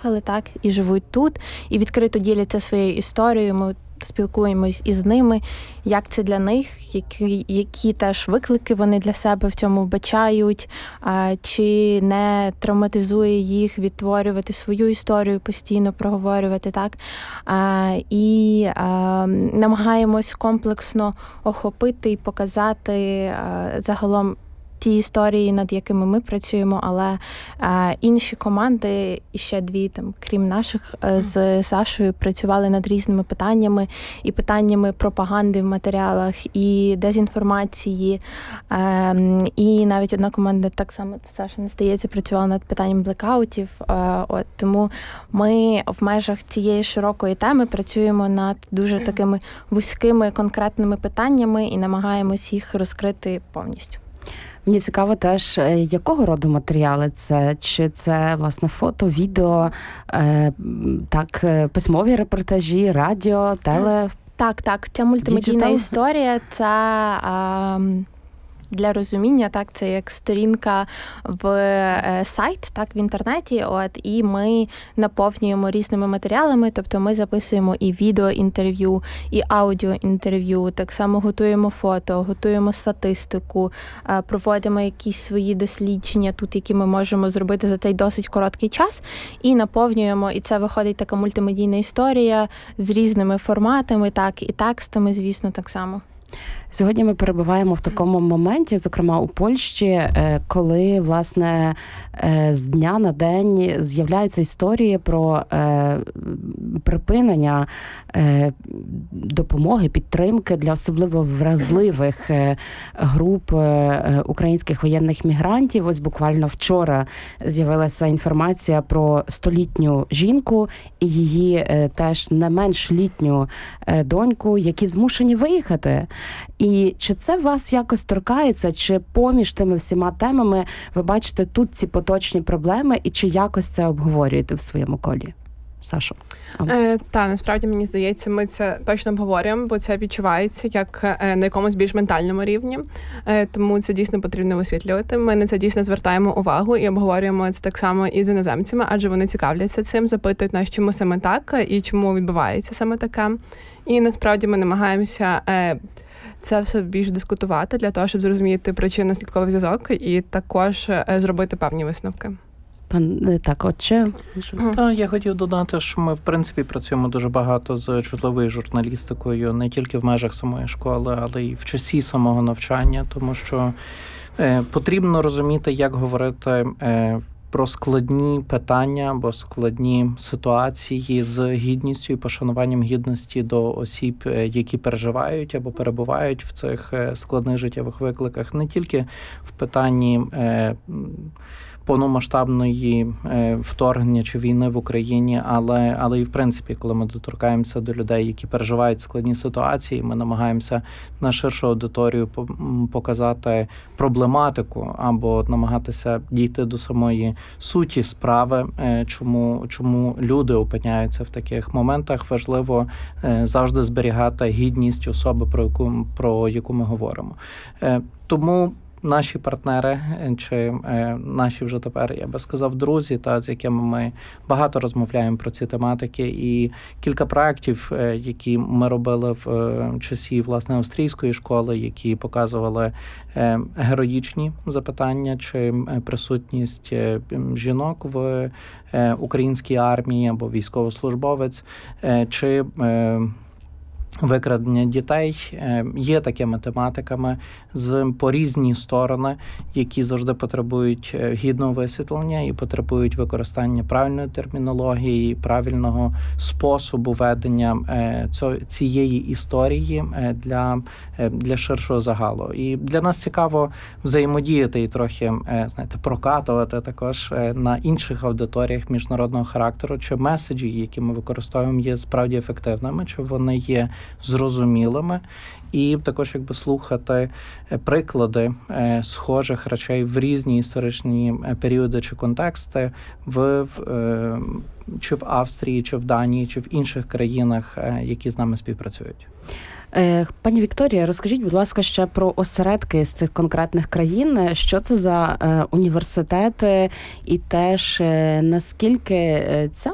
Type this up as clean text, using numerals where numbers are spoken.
приїхали, так, і живуть тут, і відкрито діляться своєю історією. Ми спілкуємось із ними, як це для них, які теж виклики вони для себе в цьому вбачають, чи не травматизує їх відтворювати свою історію, постійно проговорювати, так? І намагаємось комплексно охопити і показати загалом ті історії, над якими ми працюємо, але інші команди, і ще дві, там, крім наших, з Сашою, працювали над різними питаннями, і питаннями пропаганди в матеріалах, і дезінформації, і навіть одна команда, так само, Саша, не здається, працювала над питанням блекаутів. Тому ми в межах цієї широкої теми працюємо над дуже такими вузькими, конкретними питаннями і намагаємось їх розкрити повністю. Мені цікаво теж, якого роду матеріали це? Чи це, власне, фото, відео, так, письмові репортажі, радіо, теле? Так. Ця мультимедійна історія – це для розуміння, так, це як сторінка в сайт, так, в інтернеті, і ми наповнюємо різними матеріалами, тобто ми записуємо і відеоінтерв'ю, і аудіоінтерв'ю, так само готуємо фото, готуємо статистику, проводимо якісь свої дослідження тут, які ми можемо зробити за цей досить короткий час, і наповнюємо, і це виходить така мультимедійна історія з різними форматами, так, і текстами, звісно, так само. Сьогодні ми перебуваємо в такому моменті, зокрема у Польщі, коли, власне, з дня на день з'являються історії про припинення допомоги, підтримки для особливо вразливих груп українських воєнних мігрантів. Ось буквально вчора з'явилася інформація про 100-літню жінку і її теж не менш літню доньку, які змушені виїхати. І чи це вас якось торкається, чи поміж тими всіма темами ви бачите тут ці поточні проблеми, і чи якось це обговорюєте в своєму колі? Сашо? Насправді, мені здається, ми це точно обговорюємо, бо це відчувається як на якомусь більш ментальному рівні, тому це дійсно потрібно висвітлювати. Ми на це дійсно звертаємо увагу і обговорюємо це так само і з іноземцями, адже вони цікавляться цим, запитують нас, чому саме так і чому відбувається саме таке. І насправді ми намагаємося це все більш дискутувати для того, щоб зрозуміти причинно-наслідковий зв'язок і також зробити певні висновки. Так, отче. Я хотів додати, що ми, в принципі, працюємо дуже багато з чутливою журналістикою, не тільки в межах самої школи, але й в часі самого навчання, тому що потрібно розуміти, як говорити про складні питання або складні ситуації з гідністю і пошануванням гідності до осіб, які переживають або перебувають в цих складних життєвих викликах, не тільки в питанні повномасштабної вторгнення чи війни в Україні, але і в принципі, коли ми доторкаємося до людей, які переживають складні ситуації, ми намагаємося на ширшу аудиторію показати проблематику або намагатися дійти до самої суті справи, чому люди опиняються в таких моментах. Важливо завжди зберігати гідність особи, про яку ми говоримо. Тому наші партнери, чи наші вже тепер, я би сказав, друзі, з якими ми багато розмовляємо про ці тематики, і кілька проєктів, які ми робили в часі, власне, австрійської школи, які показували героїчні запитання, чи присутність жінок в українській армії або військовослужбовець, чи викрадення дітей, є такими тематиками по різні сторони, які завжди потребують гідного висвітлення і потребують використання правильної термінології, правильного способу ведення цієї історії для ширшого загалу. І для нас цікаво взаємодіяти і трохи, прокатувати також на інших аудиторіях міжнародного характеру, чи меседжі, які ми використовуємо, є справді ефективними, чи вони є зрозумілими, і також слухати приклади схожих речей в різні історичні періоди чи контексти чи в Австрії, чи в Данії, чи в інших країнах, які з нами співпрацюють. Пані Вікторія, розкажіть, будь ласка, ще про осередки з цих конкретних країн. Що це за університети і теж наскільки ця